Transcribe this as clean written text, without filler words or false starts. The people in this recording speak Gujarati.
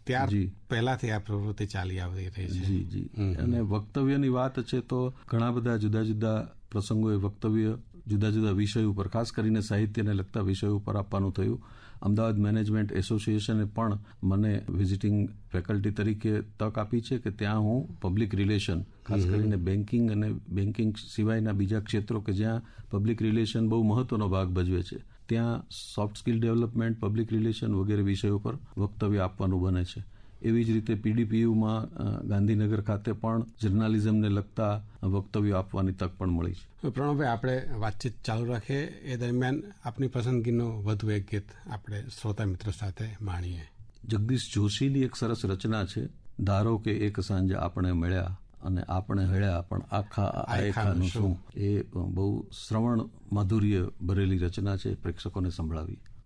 ત્યાર પહેલાથી આ પ્રવૃત્તિ ચાલી આવી રહી છે. જી જી. અને વક્તવ્યની વાત છે તો ઘણા બધા જુદા જુદા પ્રસંગોએ વક્તવ્ય જુદા જુદા વિષયો ઉપર, ખાસ કરીને સાહિત્યને લગતા વિષયો ઉપર આપવાનું થયું. અમદાવાદ મેનેજમેન્ટ એસોસિએશને પણ મને વિઝિટિંગ ફેકલ્ટી તરીકે તક આપી છે કે ત્યાં હું પબ્લિક રિલેશન, ખાસ કરીને બેન્કિંગ અને બેન્કિંગ સિવાયના બીજા ક્ષેત્રો કે જ્યાં પબ્લિક રિલેશન બહુ મહત્વનો ભાગ ભજવે છે, ત્યાં soft skill development, public relation વગેરે વિષયો પર વક્તવ્ય આપવાનું બને છે. એવી જ રીતે પીડીપીયુમાં ગાંધીનગર ખાતે પણ જર્નાલિઝમને લગતા વક્તવ્યો આપવાની તક પણ મળી છે. પ્રણવભાઈ, આપણે વાતચીત ચાલુ રાખીએ એ દરમિયાન આપની પસંદગીનું વધુ એક ગીત આપણે શ્રોતા મિત્રો સાથે માણીએ. જગદીશ જોશીની એક સરસ રચના છે, ધારો કે એક સાંજે આપણે મળ્યા અને આપણે હળ્યા પણ આખા આયખાનું શું. એ બહુ શ્રવણ માધુર્ય ભરેલી રચના છે, પ્રેક્ષકોને સંભળાવી.